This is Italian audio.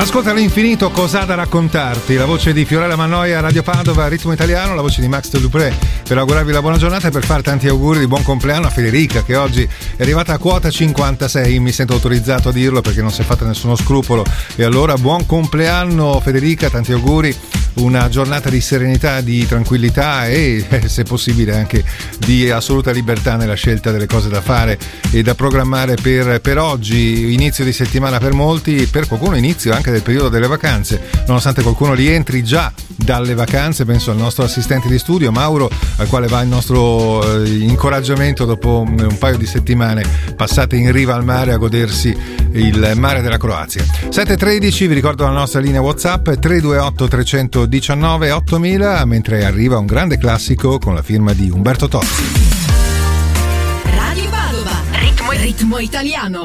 Ascolta all'infinito, cos'ha da raccontarti? La voce di Fiorella Mannoia, Radio Padova, Ritmo Italiano, la voce di Max Dupré per augurarvi la buona giornata e per fare tanti auguri di buon compleanno a Federica, che oggi è arrivata a quota 56. Mi sento autorizzato a dirlo perché non si è fatta nessuno scrupolo. E allora buon compleanno Federica, tanti auguri, una giornata di serenità, di tranquillità e se possibile anche di assoluta libertà nella scelta delle cose da fare e da programmare per oggi, inizio di settimana per molti, per qualcuno inizio anche del periodo delle vacanze, nonostante qualcuno rientri già dalle vacanze. Penso al nostro assistente di studio Mauro, al quale va il nostro incoraggiamento dopo un paio di settimane passate in riva al mare a godersi il mare della Croazia. 7:13, vi ricordo la nostra linea WhatsApp 328 319 8000, mentre arriva un grande classico con la firma di Umberto Tozzi. Radio Padova, ritmo italiano.